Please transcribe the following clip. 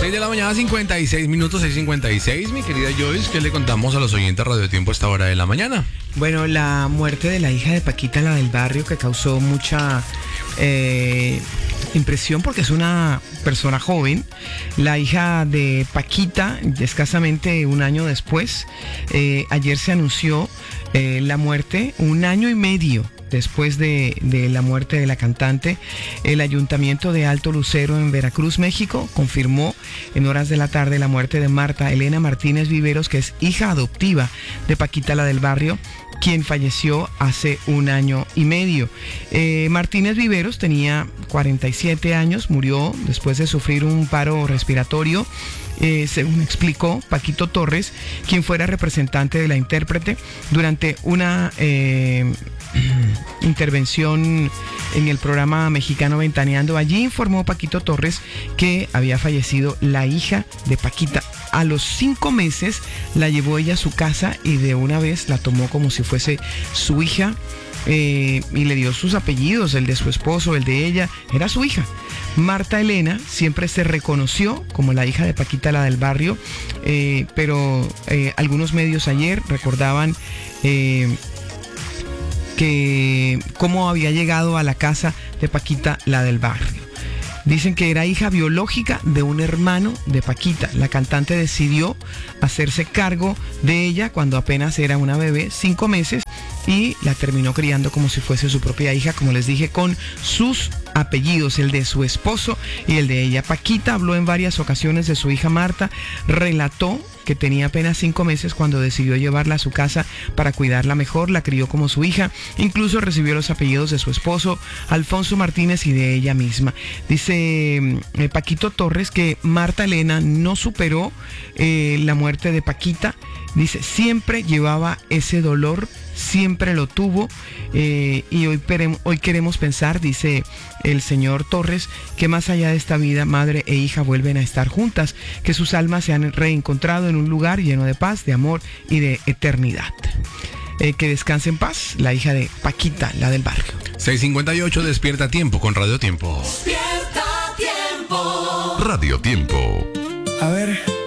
6 de la mañana, 56 minutos, 6:56. Mi querida Joyce, ¿qué le contamos a los oyentes Radio Tiempo a esta hora de la mañana? Bueno, la muerte de la hija de Paquita, la del barrio, que causó mucha impresión porque es una persona joven. La hija de Paquita, escasamente un año después, ayer se anunció la muerte, un año y medio después de la muerte de la cantante. El Ayuntamiento de Alto Lucero en Veracruz, México, confirmó en horas de la tarde la muerte de Marta Elena Martínez Viveros, que es hija adoptiva de Paquita, la del barrio, quien falleció hace un año y medio. Martínez Viveros tenía 47 años, murió después de sufrir un paro respiratorio. Según explicó Paquito Torres, quien fuera representante de la intérprete durante una intervención en el programa mexicano Ventaneando. Allí informó Paquito Torres que había fallecido la hija de Paquita. A los 5 meses la llevó ella a su casa y de una vez la tomó como si fuese su hija. Y le dio sus apellidos, el de su esposo, el de ella, era su hija. Marta Elena siempre se reconoció como la hija de Paquita, la del barrio, pero algunos medios ayer recordaban que cómo había llegado a la casa de Paquita, la del barrio. Dicen que era hija biológica de un hermano de Paquita. La cantante decidió hacerse cargo de ella cuando apenas era una bebé, 5 meses, y la terminó criando como si fuese su propia hija, como les dije, con sus apellidos, el de su esposo y el de ella. Paquita habló en varias ocasiones de su hija Marta, relató que tenía apenas 5 meses cuando decidió llevarla a su casa para cuidarla mejor, la crió como su hija, incluso recibió los apellidos de su esposo, Alfonso Martínez, y de ella misma. Dice Paquito Torres que Marta Elena no superó la muerte de Paquita. Dice, siempre llevaba ese dolor, siempre lo tuvo, y hoy queremos pensar, dice el señor Torres, que más allá de esta vida, madre e hija vuelven a estar juntas, que sus almas se han reencontrado en un lugar lleno de paz, de amor y de eternidad. Que descanse en paz, la hija de Paquita, la del barrio. 6:58, Despierta Tiempo con Radio Tiempo. Despierta Tiempo. Radio Tiempo. A ver...